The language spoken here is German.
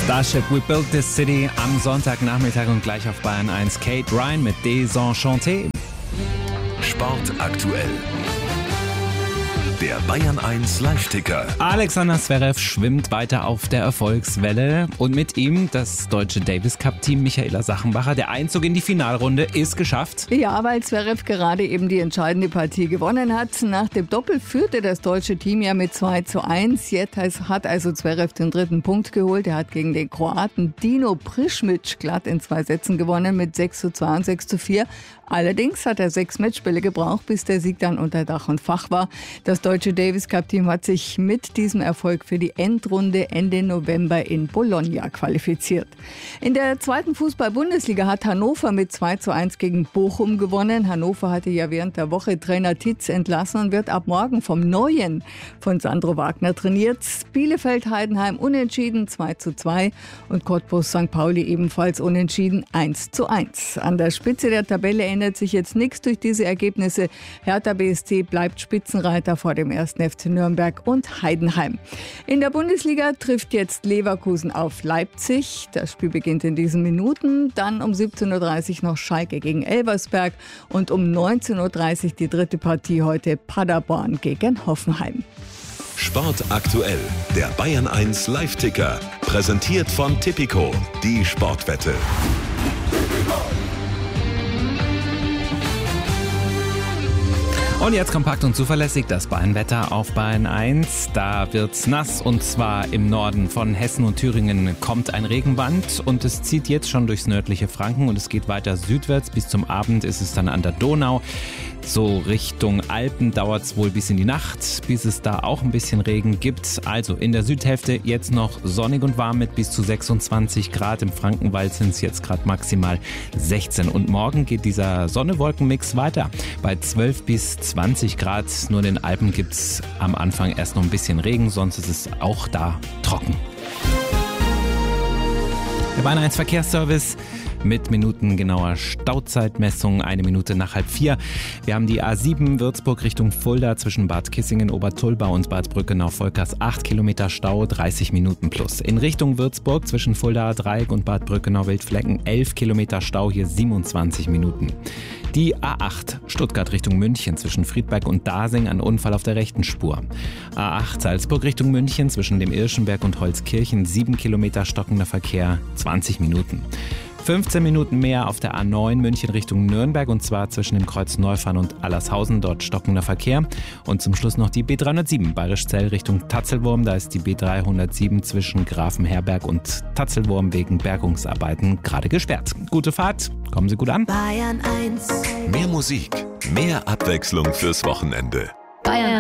Starship, We Built This City am Sonntagnachmittag und gleich auf Bayern 1 Kate Ryan mit Desenchanté. Sport aktuell. Der Bayern 1 Live-Ticker. Alexander Zverev schwimmt weiter auf der Erfolgswelle und mit ihm das deutsche Davis-Cup-Team Michaela Sachenbacher. Der Einzug in die Finalrunde ist geschafft. Ja, weil Zverev gerade eben die entscheidende Partie gewonnen hat. Nach dem Doppel führte das deutsche Team ja mit 2:1. Jetzt hat also Zverev den dritten Punkt geholt. Er hat gegen den Kroaten Dino Prischmic glatt in 2 Sätzen gewonnen mit 6:2 und 6:4. Allerdings hat er 6 Matchbälle gebraucht, bis der Sieg dann unter Dach und Fach war. Das deutsche Davis-Cup-Team hat sich mit diesem Erfolg für die Endrunde Ende November in Bologna qualifiziert. In der zweiten Fußball-Bundesliga hat Hannover mit 2:1 gegen Bochum gewonnen. Hannover hatte ja während der Woche Trainer Titz entlassen und wird ab morgen vom Neuen von Sandro Wagner trainiert. Bielefeld-Heidenheim unentschieden 2:2 und Cottbus St. Pauli ebenfalls unentschieden 1:1. An der Spitze der Tabelle ändert sich jetzt nichts durch diese Ergebnisse. Hertha BSC bleibt Spitzenreiter vor dem 1. FC Nürnberg und Heidenheim. In der Bundesliga trifft jetzt Leverkusen auf Leipzig. Das Spiel beginnt in diesen Minuten. Dann um 17:30 Uhr noch Schalke gegen Elversberg und um 19:30 Uhr die dritte Partie heute Paderborn gegen Hoffenheim. Sport aktuell. Der Bayern 1 Live-Ticker. Präsentiert von Tipico, die Sportwette. Und jetzt kompakt und zuverlässig das Bayern-Wetter auf Bayern 1. Da wird's nass und zwar im Norden von Hessen und Thüringen kommt ein Regenband und es zieht jetzt schon durchs nördliche Franken und es geht weiter südwärts. Bis zum Abend ist es dann an der Donau. So Richtung Alpen dauert es wohl bis in die Nacht, bis es da auch ein bisschen Regen gibt. Also in der Südhälfte jetzt noch sonnig und warm mit bis zu 26 Grad. Im Frankenwald sind es jetzt gerade maximal 16. Und morgen geht dieser Sonne-Wolken-Mix weiter bei 12 bis 20 Grad. Nur in den Alpen gibt es am Anfang erst noch ein bisschen Regen, sonst ist es auch da trocken. Der Bayern 1 Verkehrsservice mit minutengenauer Stauzeitmessung, 1 Minute nach 3:30. Wir haben die A7 Würzburg Richtung Fulda zwischen Bad Kissingen, Obertulbau und Bad Brückenau-Volkers 8 Kilometer Stau, 30 Minuten plus. In Richtung Würzburg zwischen Fulda Dreieck und Bad Brückenau-Wildflecken 11 Kilometer Stau, hier 27 Minuten. Die A8 Stuttgart Richtung München zwischen Friedberg und Dasing ein Unfall auf der rechten Spur. A8 Salzburg Richtung München zwischen dem Irschenberg und Holzkirchen 7 Kilometer stockender Verkehr, 20 Minuten. 15 Minuten mehr auf der A9 München Richtung Nürnberg und zwar zwischen dem Kreuz Neufahrt und Allershausen, dort stockender Verkehr. Und zum Schluss noch die B307 Bayerischzell Richtung Tatzelwurm, da ist die B307 zwischen Grafenherberg und Tatzelwurm wegen Bergungsarbeiten gerade gesperrt. Gute Fahrt, kommen Sie gut an. Bayern 1. Mehr Musik, mehr Abwechslung fürs Wochenende. Bayern